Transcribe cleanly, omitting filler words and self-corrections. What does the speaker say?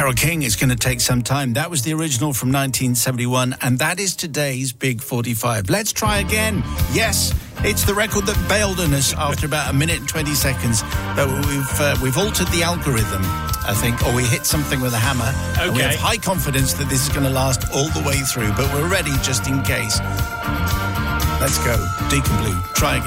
Carole King is going to take some time. That was the original from 1971, and that is today's Big 45. Let's try again. Yes, it's the record that bailed on us after about a minute and 20 seconds. But we've altered the algorithm, I think, or we hit something with a hammer. Okay. And we have high confidence that this is going to last all the way through, but we're ready just in case. Let's go. Deacon Blue. Try again.